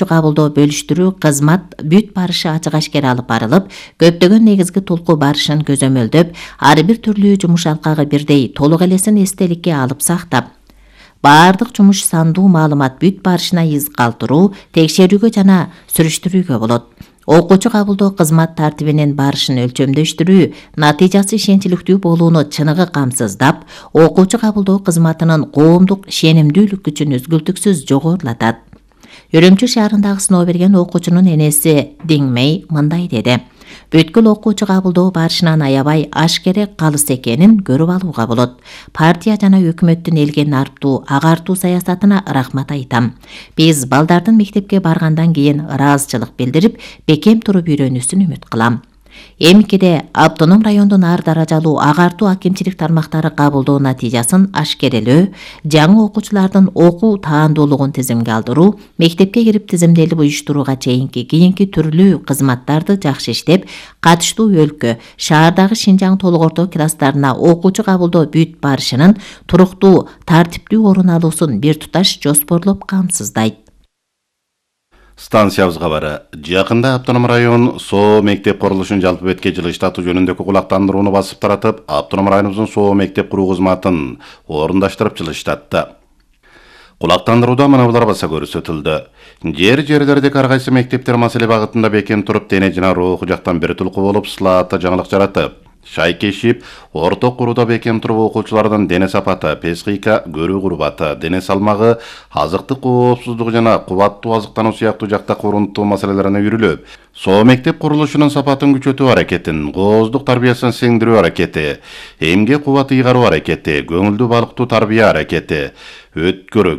окуучу кабылдоо бөлүштүрүү кызмат бүт барышы ачык ашкер алып барылып, көптөгөн негизги толку барышын көзөмөлдөп, ар бир түрлүү жумуш алкагы бирдей толук элесин эстеликке алып сактап, баардык жумуш сандуу маалымат бүт барышына из калтыруу, текшерүүгө жана сүрүштүрүүгө болот. Окуучу кабылдоо кызмат тартибинин барышын өлчөмдөштүрүү, натыйжасы ишенчиликтүү болууну чыныгы камсыздап, окуучу кабылдоо кызматынын коомдук ишенимдүүлүк күчүн үзгүлтүксүз жогорулатат. Үрүмчү шаарындагы сыноо берген окуучунун энеси Диңмей мындай деди: Бүткүл окуучу кабылдоо барышынан аябай ашкере калыс экенин көрүп алууга болот. Партия жана өкмөттүн элге нарптуу, агартуу саясатына рахмат айтам. Биз балдардын мектепке баргандан кийин ыраазычылык билдирип, бекем туруп үйрөнүүсүн үмүт кылам. Эмкиде автоном райондун ар даражалуу агартуу акимчилик тармактары кабылдоо натыйжасын ашкерелөө, жаңы окуучулардын окуу таандуулугун тизимге алдыруу, мектепке кирип тизимделип уюштурууга чейинки кийинки түрлүү кызматтарды жакшы иштеп, катыштуу өлкө, шаардагы Шинжаң толук орто класстарына окуучу кабылдоо бүт барышынын туруктуу, тартиптүү орун алуусун бир туташ жоспорлоп камсыздайт. Станциябыз кабары. Жакында автоном район СО мектеп курулушун жалпы бетке жылыштатуу жөнүндөгү кулактандырууну басып таратып, автоном районубуздун СО мектеп куруу кызматын орундаштырып жылыштатты. Кулактандырууда мынабулар баса көрсөтүлдү. Жерлердеги ар кайсы мектептер маселе багытында бекем туруп, дене жана руху жактан бир тулку болуп, сылаатта жаңылык жаратып, шайкешип, орто курууда бекем туруп окуучулардын дене сапаты, психика, көрүү курбаты, дене салмагы, азыктык коопсуздугу жана кубаттуу азыктануу сыяктуу жакта урунттуу маселелерине үйрүлүп, СО мектеп курулушунун сапатын күчөтүү аракетин, кооздук тарбиясын сиңдирүү аракети, эмгек кубаты ыйгаруу аракети, көңүлдүү балыктуу тарбия аракети, өткөрүү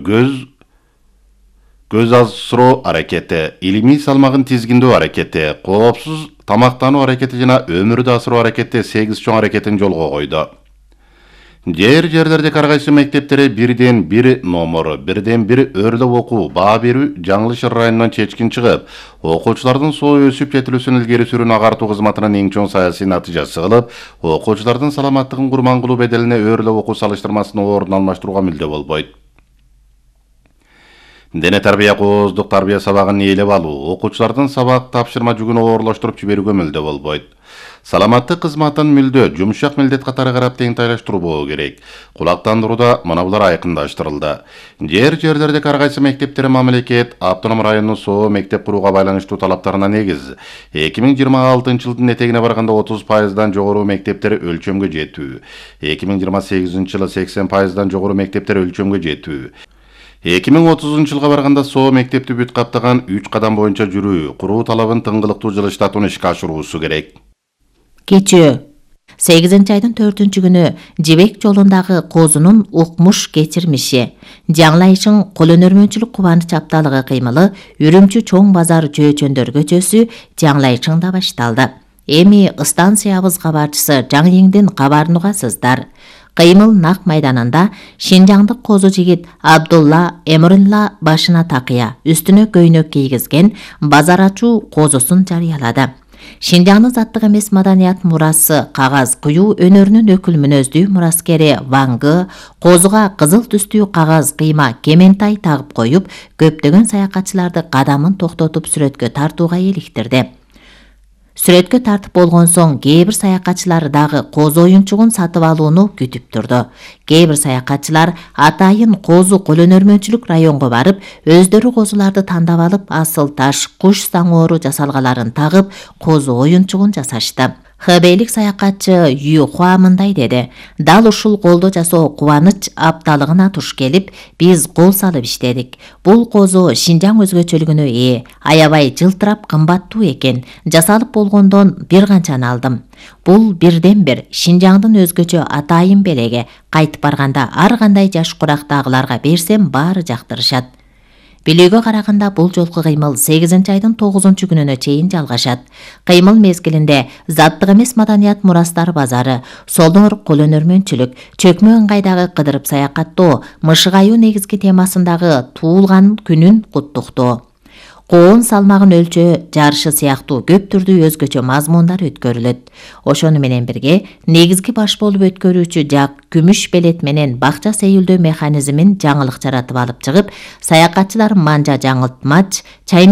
көз азыроо аракети, илимий салмагын тизгиндөө аракети, коопсуз тамактануу аракети жана өмүрдү асыруу аракети 8 чоң аракетин жолго койду. Жерлердеги ар кайсы мектептери бирден бир номер, бирден бир өрлөп окуу, баа берүү, Жаңылыш районунан чечкин чыгып, окуучулардын СО өсүп жетилүүсүн илгери сүрүүнү агартуу кызматынын эң чоң саясий натыйжасы кылып, окуучулардын саламаттыгын курман кылуу беделине өрлөп окуу салыштырмасынын ордун алмаштырууга мүлдө болбойт. Дене тарбия кооздук тарбия сабагын ээлеп алуу, окуучулардын сабак тапшырма жүгүн оорлоштуруп жиберүүгө мүлдө болбойт. Саламаттык кызматын мүлдө жумшак милдет катары карап теңтайлаштыруу болуу керек. Кулактандырууда мынабулар айкындаштырылды. Жерлердеги ар кайсы мектептер мамлекет автоном районунун СО мектеп курууга байланыштуу талаптарына негиз 2026 жылдын этегине барганда 30%дан жогору мектептер өлчөмгө жетүү, 2028 жылы 80%дан жогору мектептер өлчөмгө жетүү, 2030 жылга барганда СО мектепти бүт каптаган 3 кадам боюнча жүрүү, куруу талабын тыңгылыктуу жылыштатууну ишке ашыруусу керек. Кечүү 8 айдын 4-күнү Жибек жолундагы козунун укмуш кечирмиши, жаңылайышың колөнөрмөнчүлүк кубаныч апталыгы кыймылы Үрүмчү чоң базар жөөчөндөр көчөсү жаңылайышыңда башталды. Эми станциябыз кабарчысы Жаңыеңдин кабарын угасыздар. Кыймыл нак майданында Шинжаңдык козу жигит Абдулла Эмрулла башына такыя, үстүнө көйнөк кийгизген базар ачуу козусун жарыялады. Шинжаңдын заттык эмес маданият мурасы кагаз куюу өнөрүнүн өкүл мүнөздүү мураскери Вангы козуга кызыл түстүү кагаз кыйма кементай тагып коюп, көптөгөн саякатчыларды кадамын токтотуп сүрөткө тартууга иликтирди. Сүрөткө тартып болгон соң кээ бир саякатчылар дагы козу оюнчугун сатып алууну күтүп турду. Кээ бир саякатчылар атайын козу колөнөрмөнчүлүк районго барып, өздөрү козуларды тандап алып, асыл таш, куш саңоору жасалгаларын тагып, козу оюнчугун жасашты. Хбейлик саякатчы Юхуа мындай деди: "Дал ушул колдо жасоо кубаныч апталыгына туш келип, биз кол салып иштедик. Бул козу Шинжаң өзгөчөлүгүнө ээ, аябай жылтырап кымбаттуу экен. Жасалып болгондон бир канчаны алдым. Бул бирден бир Шинжаңдын өзгөчө атайын белеге. Кайтып барганда ар кандай жаш курактагыларга берсем баары жактырышат." Билүүгө караганда бул жолку кыймыл 8 айдын 9 күнүнө чейин жалгашат. Кыймыл мезгилинде заттык эмес маданият мурастар базары, сонор колөнөрмөнчүлүк, чөкмө ыңгайдагы кыдырып саякаттоо, мышыгаюу негизги темасындагы туулган күнүн куттуктоо, коон салмагын өлчөө жарышы сыяктуу көп түрдүү өзгөчө мазмундар өткөрүлөт. Ошону менен бирге негизги баш болуп өткөрүүчү жак күмүш белет менен бакча сейилдөө механизмин жаңылык жаратып алып чыгып, саякатчылар манжа жаңылтмач,